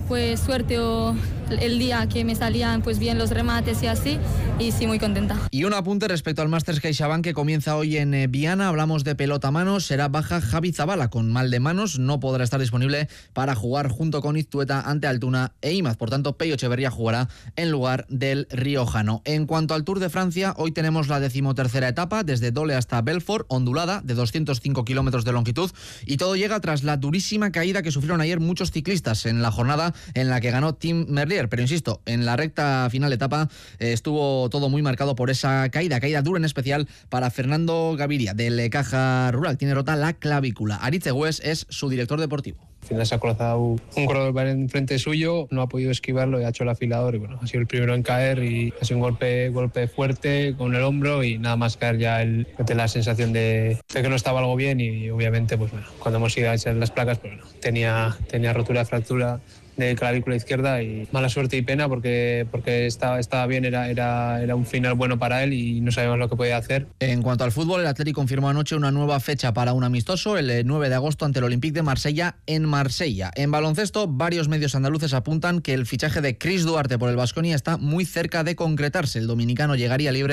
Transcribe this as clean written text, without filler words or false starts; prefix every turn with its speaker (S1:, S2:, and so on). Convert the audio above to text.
S1: pues suerte o el día que me salían pues bien los remates y así, y sí, muy contenta.
S2: Y un apunte respecto al Masters CaixaBank que comienza hoy en Viana. Hablamos de pelota a mano. Será baja Javi Zabala con mal de manos. No podrá estar disponible para jugar junto con Iztueta ante Altuna e Imaz. Por tanto, Pello Echeverría jugará en lugar del riojano. En cuanto al Tour de Francia, hoy tenemos la 13ª etapa desde Dole hasta Belfort, ondulada de 205 kilómetros de longitud, y todo llega tras la durísima caída que sufrieron ayer muchos ciclistas en la jornada en la que ganó Tim Merlier. Pero insisto, en la recta final de etapa estuvo todo muy marcado por esa caída dura en especial para Fernando Gaviria del Caja Rural. Tiene rota la clavícula. Aritz Egués es su director deportivo.
S3: Al final se ha cruzado un corredor en frente suyo, no ha podido esquivarlo y ha hecho el afilador y bueno, ha sido el primero en caer y ha sido un golpe fuerte con el hombro y nada más caer ya la sensación de que no estaba algo bien y obviamente pues bueno, cuando hemos ido a echar las placas pues bueno, tenía rotura de fractura de clavícula izquierda y mala suerte y pena porque estaba bien, era un final bueno para él y no sabíamos lo que podía hacer.
S2: En cuanto al fútbol, el Athletic confirmó anoche una nueva fecha para un amistoso, el 9 de agosto ante el Olympique de Marsella en Marsella. En baloncesto, varios medios andaluces apuntan que el fichaje de Chris Duarte por el Baskonia está muy cerca de concretarse. El dominicano llegaría libre